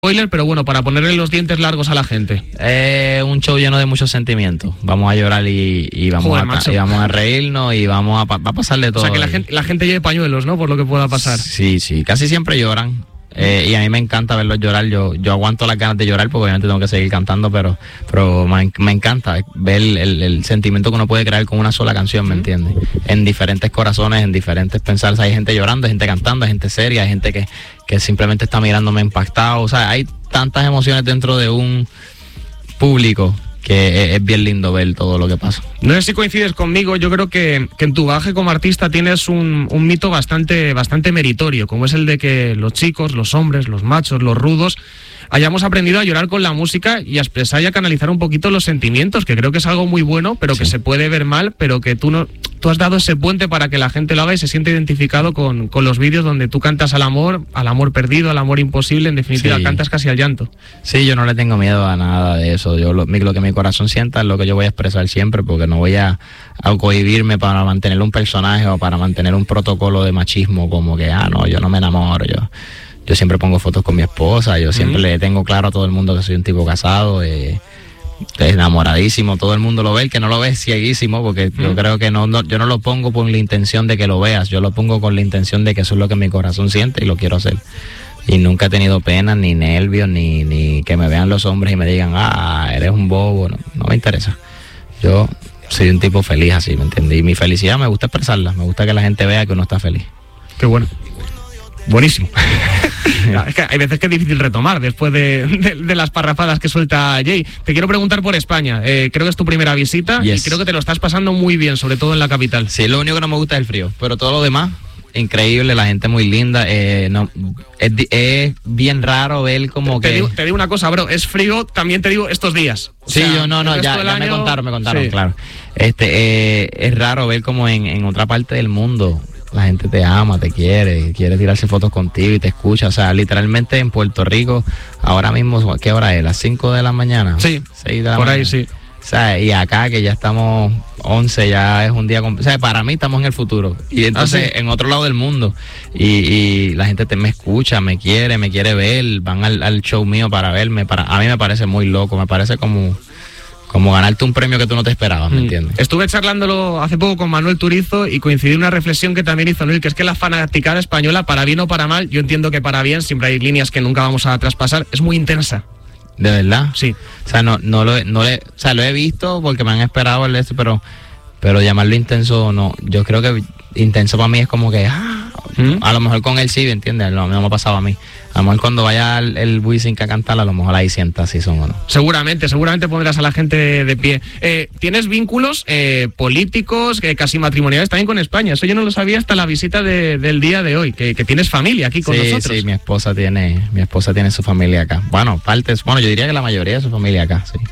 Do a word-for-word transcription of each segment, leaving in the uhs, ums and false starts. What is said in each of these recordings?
spoiler, pero bueno, para ponerle los dientes largos a la gente. Eh, un show lleno de muchos sentimientos. Vamos a llorar y, y, vamos, Joder, a, macho. y vamos a reírnos y vamos a, va a pasar de todo. O sea, que la gente, la gente lleve pañuelos, ¿no? Por lo que pueda pasar. Sí, sí, casi siempre lloran. Eh, y a mí me encanta verlos llorar. Yo yo aguanto las ganas de llorar porque obviamente tengo que seguir cantando, pero pero me, me encanta ver el, el, el sentimiento que uno puede crear con una sola canción, ¿me entiendes? En diferentes corazones, en diferentes pensares. Hay gente llorando, hay gente cantando, hay gente seria, hay gente que, que simplemente está mirándome impactado. O sea, hay tantas emociones dentro de un público que es, es bien lindo ver todo lo que pasa. No sé si coincides conmigo, yo creo que, que en tu bagaje como artista tienes un, un mito bastante, bastante meritorio, como es el de que los chicos, los hombres, los machos, los rudos, hayamos aprendido a llorar con la música y a expresar y a canalizar un poquito los sentimientos, que creo que es algo muy bueno, pero que Sí. se puede ver mal, pero que tú no, tú has dado ese puente para que la gente lo haga y se siente identificado con, con los vídeos donde tú cantas al amor, al amor perdido, al amor imposible, en definitiva, Sí. cantas casi al llanto. Sí, yo no le tengo miedo a nada de eso. Yo lo, mi- lo que mi corazón sienta es lo que yo voy a expresar siempre, porque no voy a, a cohibirme para mantener un personaje o para mantener un protocolo de machismo, como que, ah, no, yo no me enamoro, yo... Yo siempre pongo fotos con mi esposa, yo siempre Ujú. le tengo claro a todo el mundo que soy un tipo casado, eh, enamoradísimo, todo el mundo lo ve, el que no lo ve es cieguísimo, porque yo Ujú. creo que no, no, yo no lo pongo con la intención de que lo veas, yo lo pongo con la intención de que eso es lo que mi corazón siente y lo quiero hacer. Y nunca he tenido pena, ni nervios, ni, ni que me vean los hombres y me digan, ah, eres un bobo, no, no me interesa. Yo soy un tipo feliz así, ¿me entiendes? Y mi felicidad me gusta expresarla, me gusta que la gente vea que uno está feliz. Qué bueno. Buenísimo. Es que hay veces que es difícil retomar después de, de, de las parrafadas que suelta Jay. Te quiero preguntar por España. Eh, creo que es tu primera visita Yes. y creo que te lo estás pasando muy bien, sobre todo en la capital. Sí, lo único que no me gusta es el frío, pero todo lo demás, increíble, la gente muy linda. Eh, no, es, di- es bien raro ver como Te que... digo, te digo una cosa, bro, es frío, también te digo estos días. O Sí, sea, yo no, no, el ya, resto ya del me año- contaron, me contaron, Sí. claro. Este, eh, es raro ver como en, en otra parte del mundo la gente te ama, te quiere, quiere tirarse fotos contigo y te escucha. O sea, literalmente en Puerto Rico, ahora mismo, ¿qué hora es? ¿Las cinco de la mañana? Sí, seis de la por mañana. ahí sí. O sea, y acá que ya estamos once, ya es un día... com- O sea, para mí estamos en el futuro. Y entonces, Ah, sí. en otro lado del mundo. Y, y la gente te, me escucha, me quiere, me quiere ver. Van al, al show mío para verme. Para, a mí me parece muy loco. Me parece como, como ganarte un premio que tú no te esperabas, ¿me Mm. entiendes? Estuve charlándolo hace poco con Manuel Turizo y coincidí en una reflexión que también hizo Noel, que es que la fanaticada española, para bien o para mal, yo entiendo que para bien, siempre hay líneas que nunca vamos a traspasar, es muy intensa. De verdad. Sí. O sea, no, no lo, he- no le, o sea, lo he visto porque me han esperado el este, pero, pero llamarlo intenso, no. Yo creo que intenso para mí es como que, ah, ¿Mm? a lo mejor con él sí, ¿entiendes? No, no me ha pasado a mí. A lo mejor cuando vaya el, el Wisin a cantar, a lo mejor ahí sienta si son o no. Seguramente, seguramente pondrás a la gente de, de pie. Eh, ¿Tienes vínculos eh, políticos, eh, casi matrimoniales también con España? Eso yo no lo sabía hasta la visita de- del día de hoy, que, que tienes familia aquí con Sí, nosotros. sí, mi esposa tiene, mi esposa tiene su familia acá. Bueno, partes, bueno, yo diría que la mayoría de su familia acá, sí.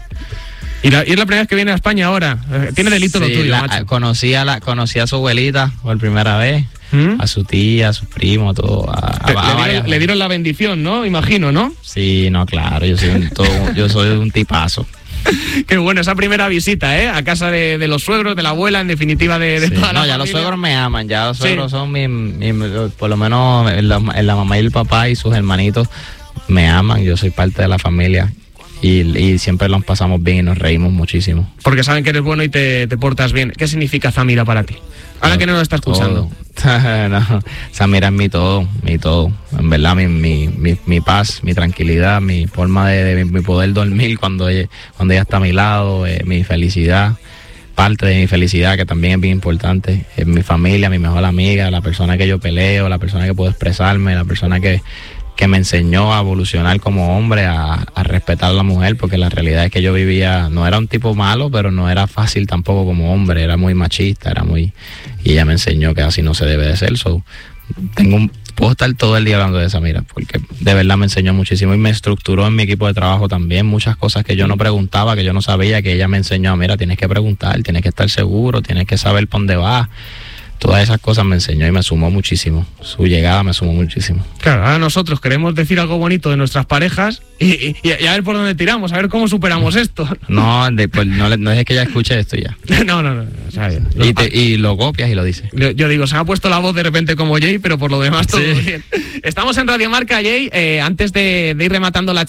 Y, la- y es la primera vez que viene a España ahora. Eh, tiene delito lo Sí, tuyo, la- macho. conocí a la, conocí a su abuelita por primera vez, ¿Mm? a su tía, a su primo, todo. A, a- Te- a le, varias- dieron, le dieron la bendición, ¿no? Imagino, ¿no? Sí, no, claro, yo soy un, todo- yo soy un tipazo. Qué bueno, esa primera visita, ¿eh? A casa de, de los suegros, de la abuela, en definitiva de, de Sí. toda la No, ya los familia. suegros me aman, ya los Sí. suegros son mi, mi- por lo menos la, la mamá y el papá y sus hermanitos me aman, yo soy parte de la familia y, y siempre nos pasamos bien y nos reímos muchísimo. Porque saben que eres bueno y te, te portas bien. ¿Qué significa Zamira para ti? Ahora que no lo está escuchando. Todo. No, Samira es mi todo, mi todo. En verdad, mi, mi, mi, mi paz, mi tranquilidad, mi forma de, de mi poder dormir cuando ella, cuando ella está a mi lado, eh, mi felicidad. Parte de mi felicidad, que también es bien importante, es mi familia, mi mejor amiga, la persona que yo peleo, la persona que puedo expresarme, la persona que, que me enseñó a evolucionar como hombre, a, a respetar a la mujer, porque la realidad es que yo vivía, no era un tipo malo, pero no era fácil tampoco como hombre, era muy machista, era muy, y ella me enseñó que así no se debe de ser. So, tengo un, puedo estar todo el día hablando de esa, mira, porque de verdad me enseñó muchísimo y me estructuró en mi equipo de trabajo también, muchas cosas que yo no preguntaba, que yo no sabía, que ella me enseñó, mira, tienes que preguntar, tienes que estar seguro, tienes que saber por dónde vas, todas esas cosas me enseñó y me sumó muchísimo. Su llegada me sumó muchísimo. Claro, ahora nosotros queremos decir algo bonito de nuestras parejas y, y, y a ver por dónde tiramos, a ver cómo superamos esto. No, de, pues, no, no es que ella escuche esto ya. No, no, no. O sea, y, te, y lo copias y lo dices. Yo, yo digo, se me ha puesto la voz de repente como Jay, pero por lo demás todo sí. bien. Estamos en Radio Marca, Jay. Eh, antes de, de ir rematando la